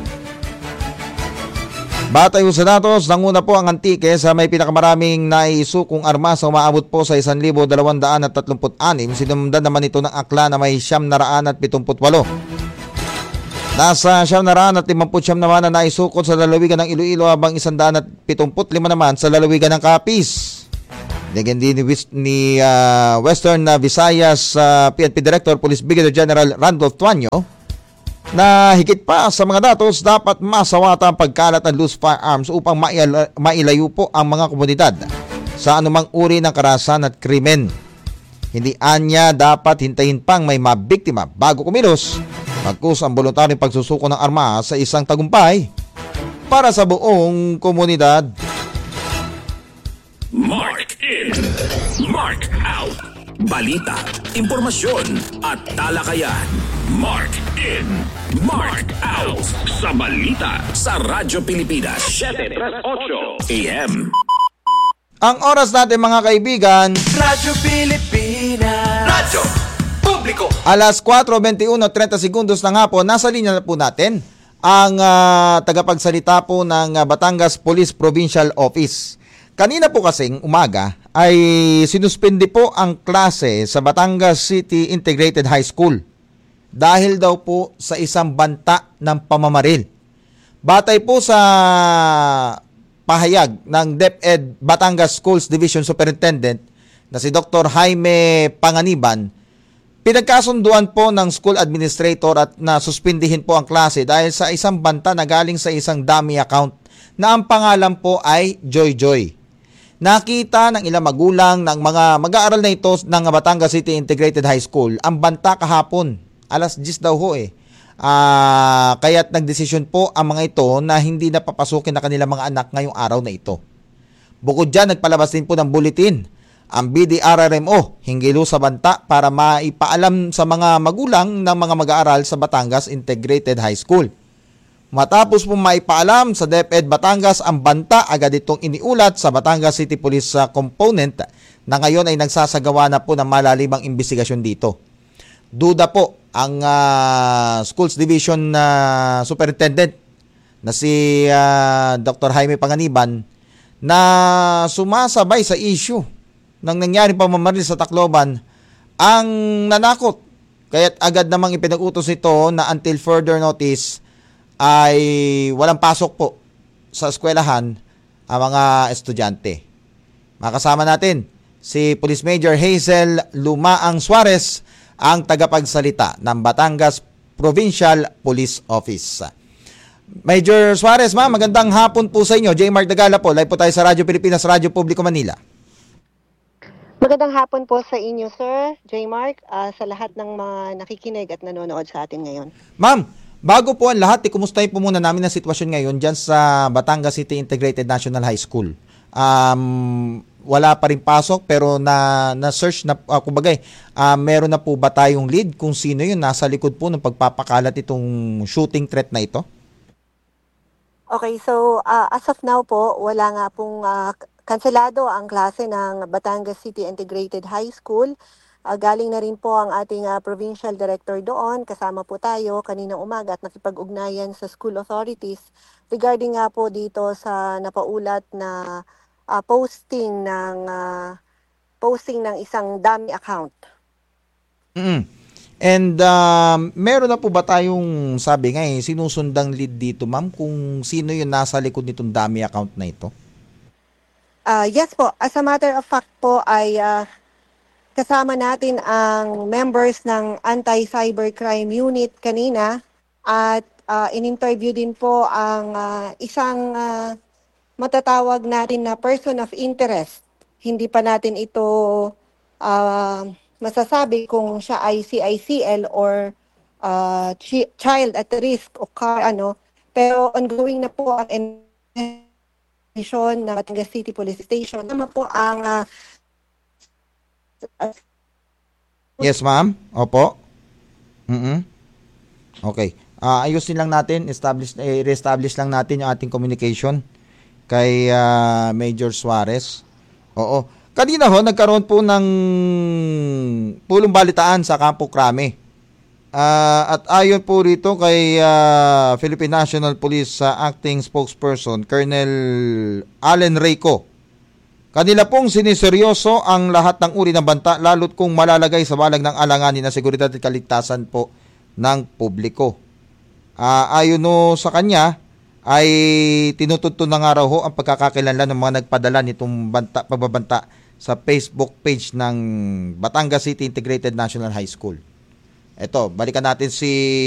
Batay sa datos, nanguna po ang Antique sa may pinakamaraming naisukong armas na umaabot po sa one thousand two hundred thirty-six. Sinundan naman ito ng Aklan na may siyam na raan at pitungput walo. Nasa siyam na raan at limampu't siyam naman na naisukot sa lalawigan ng Iloilo habang one hundred seventy-five naman sa lalawigan ng Capiz. Digyan din ni, ni uh, Western uh, Visayas uh, P N P Director Police Brigadier General Randolph Tuanyo na higit pa sa mga datos dapat masawata ang pagkalat ng loose firearms upang mail- mailayo po ang mga komunidad sa anumang uri ng karahasan at krimen. Hindi anya dapat hintayin pang may mabiktima bago kumilos, magkus ang voluntaryong pagsusuko ng arma sa isang tagumpay para sa buong komunidad. Mark in, Mark out. Balita, impormasyon at talakayan. Mark in, Mark out. Sa balita sa Radyo Pilipinas seven thirty-eight A M. Ang oras natin mga kaibigan, Radyo Pilipinas, Radyo Publiko. alas four twenty-one thirty segundos ng hapon. Nasa linya na po natin ang uh, tagapagsalita po ng uh, Batangas Police Provincial Office. Kanina po kasing umaga ay sinuspindi po ang klase sa Batangas City Integrated High School dahil daw po sa isang banta ng pamamaril. Batay po sa pahayag ng DepEd Batangas Schools Division Superintendent na si Doctor Jaime Panganiban, pinagkasunduan po ng school administrator at na suspindihin po ang klase dahil sa isang banta na galing sa isang dummy account na ang pangalan po ay Joy Joy. Nakita ng ilang magulang ng mga mag-aaral na ito ng Batangas City Integrated High School ang banta kahapon. Alas diyes daw ho eh. Uh, kaya't nagdesisyon po ang mga ito na hindi na papasukin na kanilang mga anak ngayong araw na ito. Bukod dyan, nagpalabas din po ng bulletin ang B D R R M O hinggil sa banta para maipaalam sa mga magulang ng mga mag-aaral sa Batangas Integrated High School. Matapos po maipaalam sa DepEd Batangas ang banta, agad itong iniulat sa Batangas City Police Component na ngayon ay nagsasagawa na po ng malalimang investigasyon dito. Duda po ang uh, Schools Division uh, Superintendent na si uh, Doctor Jaime Panganiban na sumasabay sa issue ng nangyaring pamamaril sa Tacloban ang nanakot. Kaya't agad namang ipinag-utos nito na until further notice ay walang pasok po sa eskwelahan ang mga estudyante. Makasama natin si Police Major Hazel Lumaang Suarez, ang tagapagsalita ng Batangas Provincial Police Office. Major Suarez, ma'am, magandang hapon po sa inyo. J. Mark Dagala po, live po tayo sa Radyo Pilipinas, Radyo Publiko Manila. Magandang hapon po sa inyo, Sir J. Mark, uh, sa lahat ng mga nakikinig at nanonood sa atin ngayon. Ma'am, bago po ang lahat, ikumustahin po muna namin ang sitwasyon ngayon dyan sa Batangas City Integrated National High School. Um, wala pa rin pasok pero na na-search na, uh, kumbaga, uh, meron na po ba tayong lead kung sino yun nasa likod po ng pagpapakalat itong shooting threat na ito? Okay, so uh, as of now po, wala nga pong uh, kanselado ang klase ng Batangas City Integrated High School. Uh, galing na rin po ang ating uh, provincial director doon. Kasama po tayo kaninang umaga at nakipag-ugnayan sa school authorities regarding nga po dito sa napaulat na uh, posting ng uh, posting ng isang dummy account. Mm-hmm. And uh, meron na po ba tayong sabi nga eh, sinusundang lead dito, ma'am, kung sino yung nasa likod nitong dummy account na ito? Uh, yes po. As a matter of fact po ay uh, kasama natin ang members ng Anti-Cybercrime Unit kanina at uh, in-interview din po ang uh, isang uh, matatawag natin na person of interest. Hindi pa natin ito uh, masasabi kung siya ay C I C L or uh, ch- child at risk o car, ano, pero ongoing na po ang investigation ng Batangas City Police Station. Tama po ang uh, yes, ma'am. Opo. Mm-mm. Okay. Uh, ayusin lang natin, establish, eh, re-establish lang natin yung ating communication kay uh, Major Suarez. Oo. Kanina ho, nagkaroon po ng pulong balitaan sa Campo Crame. Uh, at ayon po rito kay uh, Philippine National Police uh, Acting Spokesperson Colonel Allen Reyco, kanila pong siniseryoso ang lahat ng uri ng banta lalo't kung malalagay sa balag ng alanganin na seguridad at kaligtasan po ng publiko. Uh, ayon no sa kanya ay tinutuntun na nga raw ho ang pagkakakilanlan ng mga nagpadala nitong banta, pagbabanta sa Facebook page ng Batangas City Integrated National High School. Ito, balikan natin si